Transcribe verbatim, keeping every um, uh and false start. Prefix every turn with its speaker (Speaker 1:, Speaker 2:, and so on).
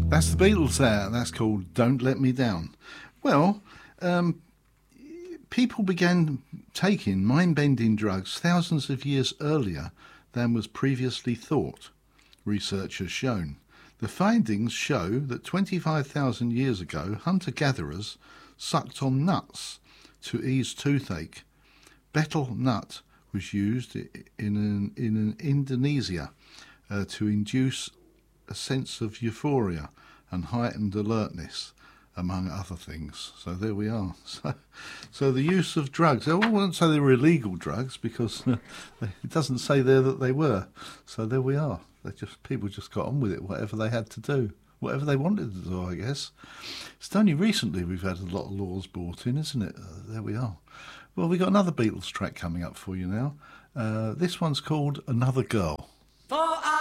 Speaker 1: That's the Beatles there. That's called Don't Let Me Down. Well, um, people began taking mind-bending drugs thousands of years earlier than was previously thought, research has shown. The findings show that twenty-five thousand years ago, hunter-gatherers sucked on nuts to ease toothache. Betel nut was used in, an, in an Indonesia uh, to induce a sense of euphoria and heightened alertness, among other things. So there we are. So, so the use of drugs, I won't say they were illegal drugs because uh, it doesn't say there that they were. So there we are. They just people just got on with it, whatever they had to do, whatever they wanted to do, I guess. It's only recently we've had a lot of laws brought in, isn't it? Uh, there we are. Well, we've got another Beatles track coming up for you now. Uh, this one's called Another Girl.